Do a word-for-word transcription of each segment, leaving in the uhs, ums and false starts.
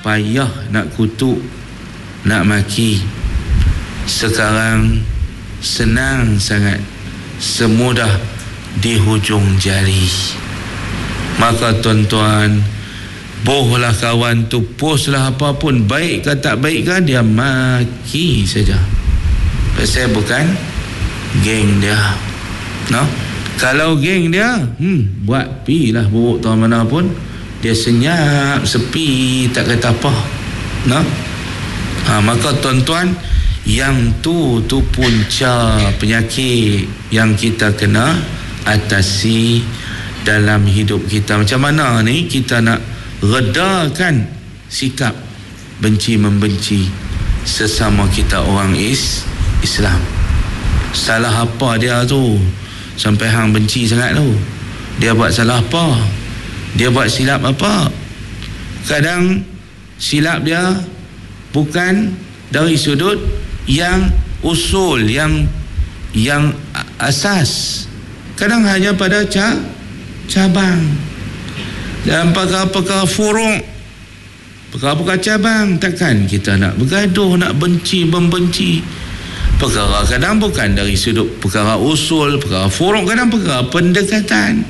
payah nak kutuk, nak maki. Sekarang senang sangat, semudah di hujung jari. Maka tuan-tuan, bohlah kawan tu, postlah apapun, baik ke tak baik ke, dia maki saja. Pasal bukan geng dia, no? Kalau geng dia, hmm, buat pi lah buruk tuan mana pun, dia senyap, sepi, tak kata apa, no? Ha, maka tuan-tuan, yang tu tu punca penyakit yang kita kena atasi dalam hidup kita. Macam mana ni kita nak redakan sikap benci membenci sesama kita orang is Islam? Salah apa dia tu sampai hang benci sangat tu? Dia buat salah apa? Dia buat silap apa? Kadang silap dia bukan dari sudut yang usul, yang yang asas. Kadang hanya pada ca, cabang. Dalam perkara-perkara furuk, perkara-perkara cabang, takkan kita nak bergaduh, nak benci, membenci. Perkara kadang bukan dari sudut perkara usul, perkara furuk, kadang perkara pendekatan.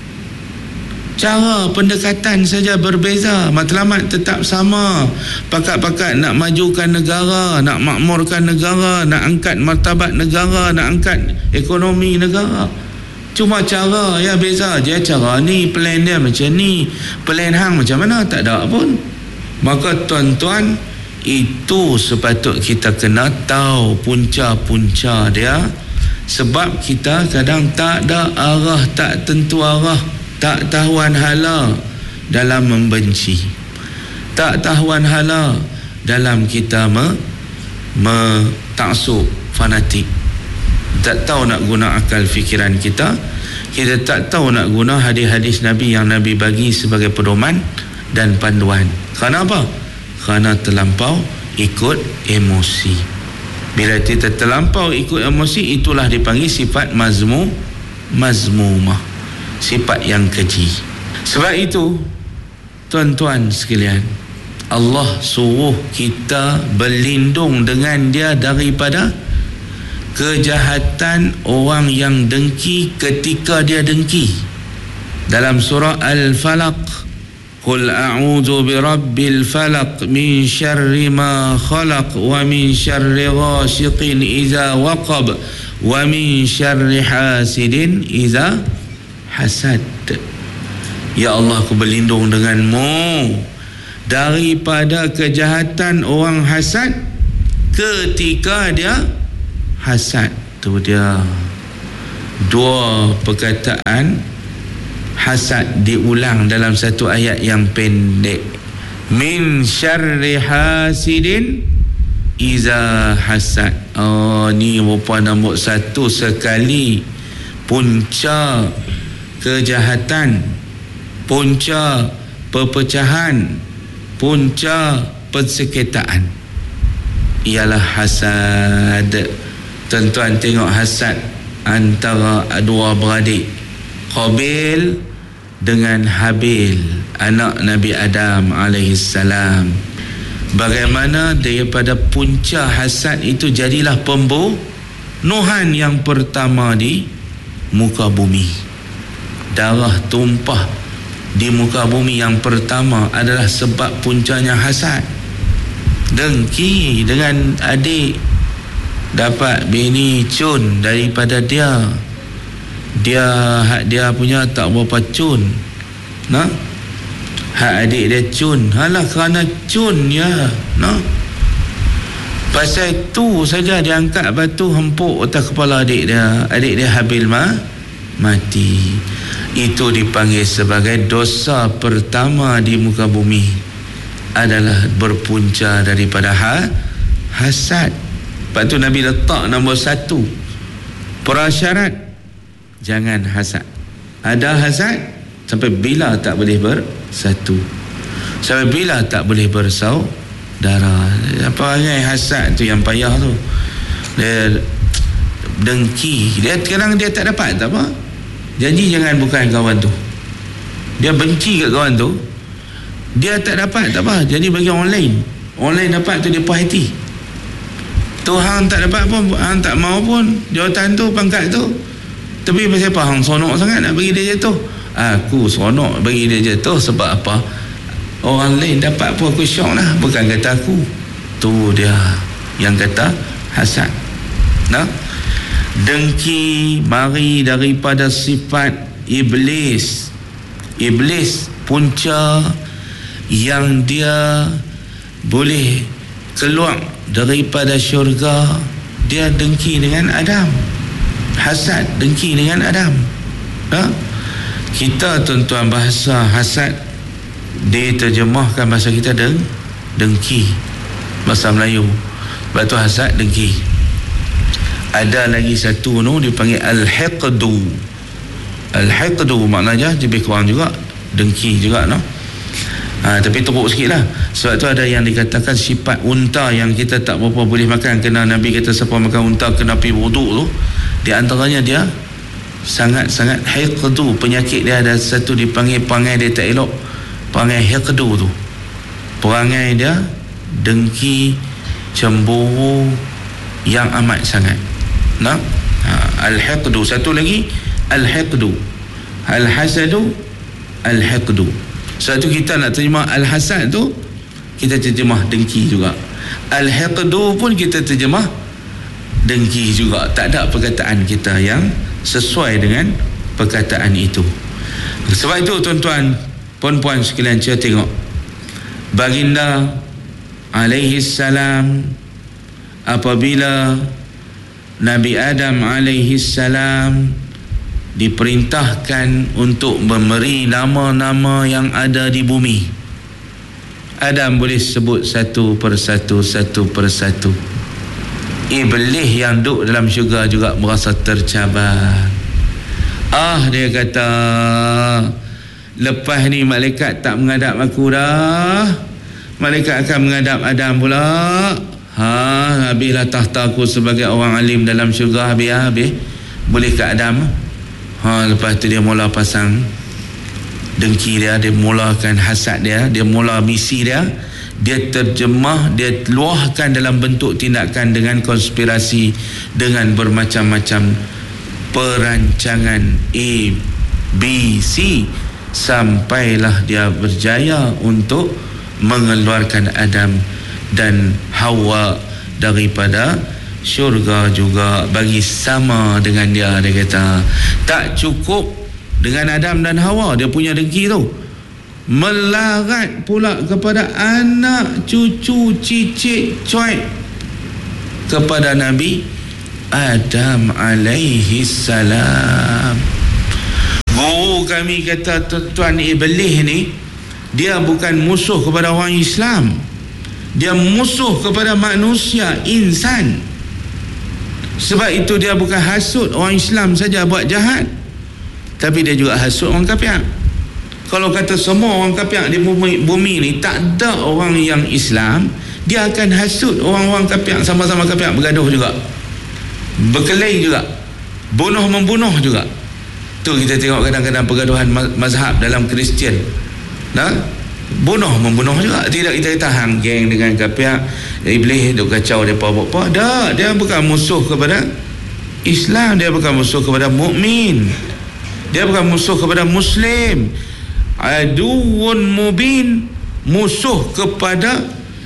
Cara pendekatan saja berbeza, matlamat tetap sama. Pakat-pakat nak majukan negara, nak makmurkan negara, nak angkat martabat negara, nak angkat ekonomi negara. Cuma cara ya beza je. Cara ni, plan dia macam ni, plan hang macam mana, tak ada pun. Maka tuan-tuan, itu sepatut kita kena tahu punca-punca dia. Sebab kita kadang tak ada arah, tak tentu arah, tak tahuan hala dalam membenci, tak tahuan hala dalam kita me, me taksub, fanatik. Tak tahu nak guna akal fikiran kita. Kita tak tahu nak guna hadis-hadis Nabi yang Nabi bagi sebagai pedoman dan panduan. Kerana apa? Kerana terlampau ikut emosi. Bila kita terlampau ikut emosi, itulah dipanggil sifat mazmu, mazmumah, sifat yang keji. Sebab itu tuan-tuan sekalian, Allah suruh kita berlindung dengan dia daripada kejahatan orang yang dengki ketika dia dengki. Dalam surah Al-Falaq, Qul a'udzu birabbil falaq min syarri ma khalaq wa min syarri ghasiqin idza waqab wa min syarri hasidin idza hasad. Ya Allah, aku berlindung denganmu daripada kejahatan orang hasad ketika dia hasad. Tu dia dua perkataan hasad diulang dalam satu ayat yang pendek. Min syarri hasidin iza hasad. Oh, ni rupa nombor satu sekali punca kejahatan, punca perpecahan, punca persengketaan ialah hasad. Tuan-tuan tengok hasad antara dua beradik, Qabil dengan Habil, anak Nabi Adam alaihissalam. Bagaimana daripada punca hasad itu jadilah pembunuhan yang pertama di muka bumi. Darah tumpah di muka bumi yang pertama adalah sebab puncanya hasad. Dengki dengan adik, dapat bini cun daripada dia, dia hak dia punya tak berapa cun, nah, hak adik dia cun, halah kerana cun ya, nah, pasal tu saja dia angkat batu hempuk atas kepala adik dia, adik dia Habil mah mati. Itu dipanggil sebagai dosa pertama di muka bumi, adalah berpunca daripada ha, hasad. Lepas tu Nabi letak nombor satu prasyarat, jangan hasad. Ada hasad sampai bila tak boleh bersatu, sampai bila tak boleh bersaudara. Apa rangai hasad tu yang payah tu, dia dengki, dia kadang dia tak dapat tak apa, janji jangan bukan kawan tu, dia benci kat kawan tu, Dia tak dapat, tak apa, jadi bagi orang lain. Orang lain dapat tu dia puas hati. Tu hang tak dapat pun, hang tak mau pun jawatan tu, pangkat tu, tapi pasal apa hang sonok sangat nak bagi dia jatuh? Aku sonok bagi dia jatuh sebab apa? Orang lain dapat pun aku syok lah, bukan kata aku. Tu dia yang kata hasad. Nah, dengki mari daripada sifat iblis. Iblis punca yang dia boleh keluar daripada syurga, dia dengki dengan Adam. Hasad, dengki dengan Adam. Ha? Kita tuan-tuan, bahasa hasad diterjemahkan bahasa kita deng, dengki, bahasa Melayu. Sebab tu hasad, dengki. Ada lagi satu tu dipanggil al-hiqdu. Al-hiqdu maknanya lebih kurang juga dengki juga, no? Ha, tapi teruk sikit lah. Sebab tu ada yang dikatakan sifat unta yang kita tak berapa boleh makan, kena Nabi kata siapa makan unta kena pergi wuduk tu. Di antaranya dia sangat-sangat hiqdu. Penyakit dia ada satu dipanggil perangai dia tak elok, perangai hiqdu tu. Perangai dia dengki, cemburu yang amat sangat. Nah, ha, al-hiqdu. Satu lagi al-hiqdu, al-hasadu, al-hiqdu. Sebab tu kita nak terjemah al-hasad tu, kita terjemah dengki juga. Al-hiqdu pun kita terjemah dengki juga. Tak ada perkataan kita yang sesuai dengan perkataan itu. Sebab itu tuan-tuan, puan-puan sekalian, saya tengok baginda alaihi salam, apabila Nabi Adam alaihi salam diperintahkan untuk memberi nama-nama yang ada di bumi, Adam boleh sebut satu persatu, satu persatu. Iblis yang duduk dalam syurga juga merasa tercabar. Ah, dia kata, lepas ni malaikat tak menghadap aku dah, malaikat akan menghadap Adam pula. Ha, habislah tahta aku sebagai orang alim dalam syurga, habis habis. Boleh ke Adam? Ha, lepas tu dia mula pasang dengki dia, dia mulakan hasad dia, dia mula misi dia, dia terjemah, dia luahkan dalam bentuk tindakan dengan konspirasi, dengan bermacam-macam perancangan A, B, C, sampailah dia berjaya untuk mengeluarkan Adam dan Hawa daripada syurga juga, bagi sama dengan dia. Dia kata tak cukup dengan Adam dan Hawa, dia punya dengki tu melarat pula kepada anak cucu cicit cuit kepada Nabi Adam alaihi salam. Guru kami kata, tuan-tuan, iblis ni dia bukan musuh kepada orang Islam, dia musuh kepada manusia, insan. Sebab itu dia bukan hasut orang Islam saja buat jahat, tapi dia juga hasut orang kafir. Kalau kata semua orang kafir di bumi, bumi ni tak ada orang yang Islam, dia akan hasut orang-orang kafir, sama-sama kafir, bergaduh juga, berkelahi juga, bunuh-membunuh juga. Tu kita tengok kadang-kadang pergaduhan mazhab dalam Kristian, nah, bunuh membunuh juga. Tidak kita kata hang geng dengan kafir, iblis duk kacau depa apa. Dak, dia bukan musuh kepada Islam, dia bukan musuh kepada mukmin, dia bukan musuh kepada muslim. Aduun mubin, musuh kepada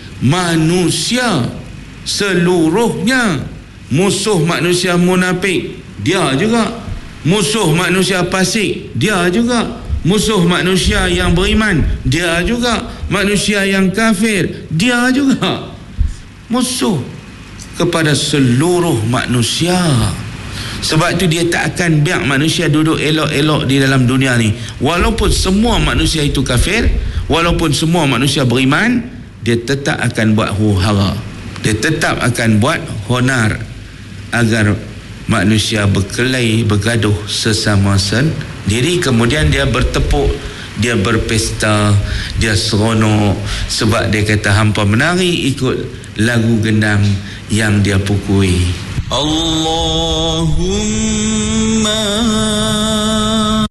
manusia seluruhnya. Musuh manusia munafik, dia juga. Musuh manusia fasik, dia juga. Musuh manusia yang beriman, dia juga. Manusia yang kafir, dia juga. Musuh kepada seluruh manusia. Sebab itu dia tak akan biar manusia duduk elok-elok di dalam dunia ni. Walaupun semua manusia itu kafir, walaupun semua manusia beriman, dia tetap akan buat huru-hara, dia tetap akan buat honar agar manusia berkelahi, bergaduh sesama sendiri. Kemudian dia bertepuk, dia berpesta, dia seronok sebab dia kata hampa menari ikut lagu gendang yang dia pukui. Allahumma